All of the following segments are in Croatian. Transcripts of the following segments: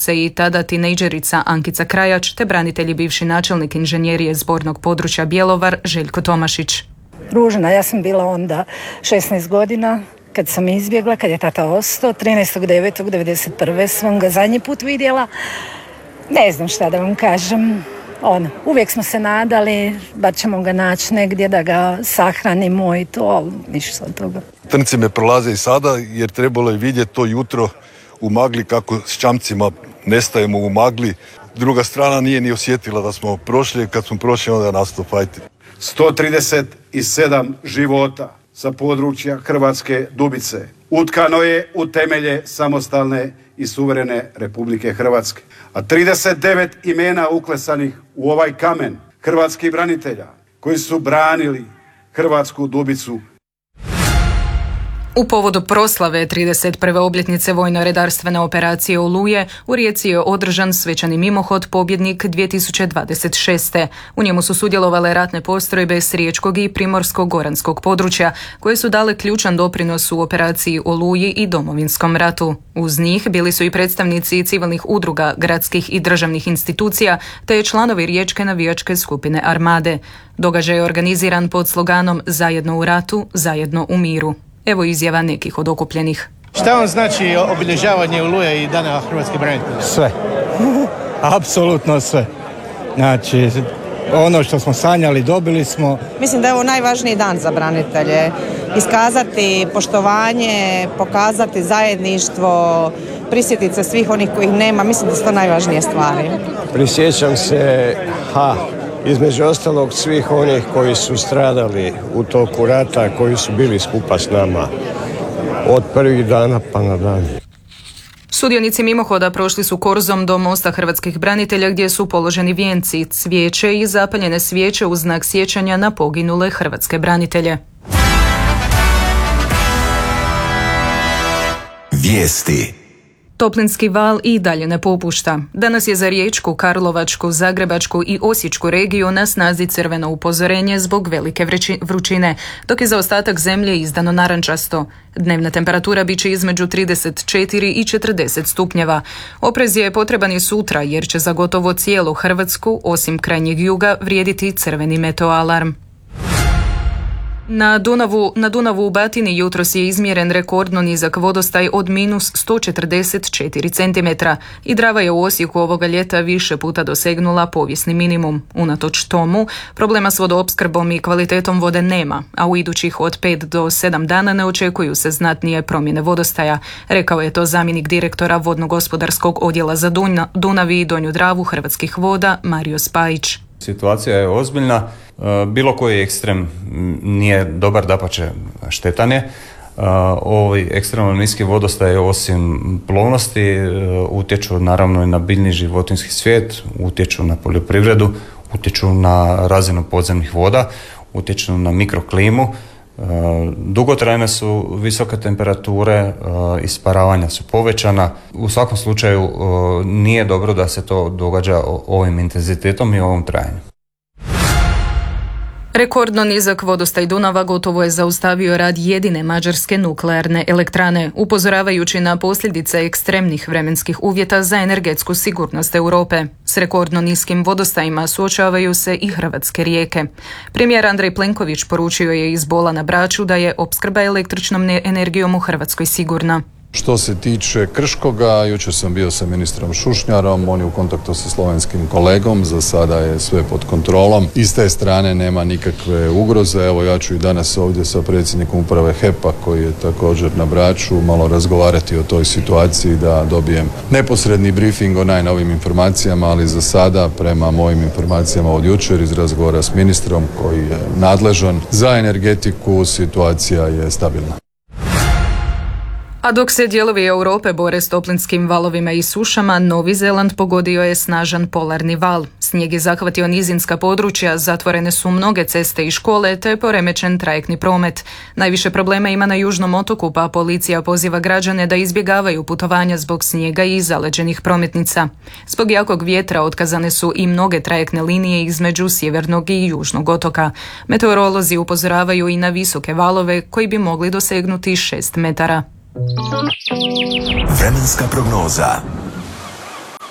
se i tada tinejdžerica Ankica Krajač te branitelji bivši načelnik inženjerije zbornog područja Bjelovar Željko Tomašić. Ružna, ja sam bila onda 16 godina kad sam izbjegla, kad je tata ostao, 13.9.1991. sam ga zadnji put vidjela. Ne znam šta da vam kažem. Uvijek smo se nadali, bar ćemo ga naći negdje da ga sahranimo i to, ali ništa od toga. Trnci me prolaze i sada jer trebalo je vidjeti to jutro u magli kako s čamcima nestajemo u magli. Druga strana nije ni osjetila da smo prošli, kad smo prošli onda je nastao fajt. 137 života sa područja Hrvatske Dubice utkano je u temelje samostalne i suverene Republike Hrvatske. A 39 imena uklesanih u ovaj kamen hrvatskih branitelja koji su branili Hrvatsku Dubicu. U povodu proslave 31. obljetnice vojno-redarstvene operacije Oluje u Rijeci je održan svečani mimohod Pobjednik 2026. U njemu su sudjelovale ratne postrojbe s riječkog i primorsko-goranskog područja koje su dale ključan doprinos u operaciji Oluji i Domovinskom ratu. Uz njih bili su i predstavnici civilnih udruga, gradskih i državnih institucija te članovi riječke navijačke skupine Armade. Događaj je organiziran pod sloganom Zajedno u ratu, zajedno u miru. Evo izjava nekih od okupljenih. Šta vam znači obilježavanje Oluje i Dana hrvatskih branitelja? Sve. Apsolutno sve. Znači, ono što smo sanjali dobili smo. Mislim da je ovo najvažniji dan za branitelje. Iskazati poštovanje, pokazati zajedništvo, prisjetiti se svih onih kojih nema. Mislim da su to najvažnije stvari. Prisjećam se, između ostalog svih onih koji su stradali u toku rata, koji su bili skupa s nama od prvih dana pa na dan. Sudionici mimohoda prošli su korzom do mosta hrvatskih branitelja gdje su položeni vijenci, cvijeće i zapaljene svijeće u znak sjećanja na poginule hrvatske branitelje. Vijesti. Toplinski val i dalje ne popušta. Danas je za Riječku, Karlovačku, Zagrebačku i Osječku regiju na snazi crveno upozorenje zbog velike vrućine, dok je za ostatak zemlje izdano narančasto. Dnevna temperatura bit će između 34 i 40 stupnjeva. Oprez je potreban i sutra jer će za gotovo cijelu Hrvatsku, osim krajnjeg juga, vrijediti crveni meteoalarm. Na Dunavu u Batini jutros je izmjeren rekordno nizak vodostaj od minus 144 cm i Drava je u Osijeku ovoga ljeta više puta dosegnula povijesni minimum. Unatoč tomu, problema s vodoopskrbom i kvalitetom vode nema, a u idućih od 5 do 7 dana ne očekuju se znatnije promjene vodostaja, rekao je to zamjenik direktora vodno-gospodarskog odjela za Dunav i Donju Dravu Hrvatskih voda Mario Spajić. Situacija je ozbiljna, bilo koji ekstrem nije dobar, dapače štetan je. Ovi ekstremno niski vodostaj osim plovnosti utječu naravno i na biljni životinjski svijet, utječu na poljoprivredu, utječu na razinu podzemnih voda, utječu na mikroklimu. Dugotrajne su visoke temperature, isparavanja su povećana. U svakom slučaju nije dobro da se to događa ovim intenzitetom i ovom trajanju. Rekordno nizak vodostaj Dunava gotovo je zaustavio rad jedine mađarske nuklearne elektrane, upozoravajući na posljedice ekstremnih vremenskih uvjeta za energetsku sigurnost Europe. S rekordno niskim vodostajima suočavaju se i hrvatske rijeke. Premijer Andrej Plenković poručio je iz Bola na Braču da je opskrba električnom energijom u Hrvatskoj sigurna. Što se tiče Krškoga, jučer sam bio sa ministrom Šušnjarom, on je u kontaktu sa slovenskim kolegom, za sada je sve pod kontrolom. I s te strane nema nikakve ugroze. Evo, ja ću i danas ovdje sa predsjednikom uprave HEP-a, koji je također na Braču, malo razgovarati o toj situaciji da dobijem neposredni briefing o najnovim informacijama, ali za sada, prema mojim informacijama od jučer iz razgovora s ministrom koji je nadležan za energetiku, situacija je stabilna. A dok se dijelovi Europe bore s toplinskim valovima i sušama, Novi Zeland pogodio je snažan polarni val. Snijeg je zahvatio nizinska područja, zatvorene su mnoge ceste i škole te poremećen trajektni promet. Najviše problema ima na južnom otoku, pa policija poziva građane da izbjegavaju putovanja zbog snijega i zaleđenih prometnica. Zbog jakog vjetra otkazane su i mnoge trajektne linije između sjevernog i južnog otoka. Meteorolozi upozoravaju i na visoke valove koji bi mogli dosegnuti 6 metara. Vremenska prognoza.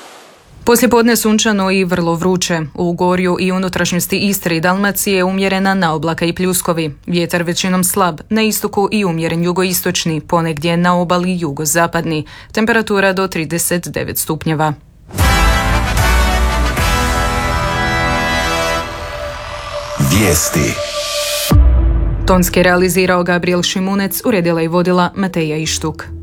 Poslijepodne sunčano i vrlo vruće. U Gorju i unutrašnjosti Istre i Dalmacije umjerena naoblaka i pljuskovi. Vjetar većinom slab, na istoku i umjeren jugoistočni, ponegdje na obali jugozapadni. Temperatura do 39 stupnjeva. Vijesti. Tonski realizirao Gabriel Šimunec, uredila i vodila Mateja Ištuk.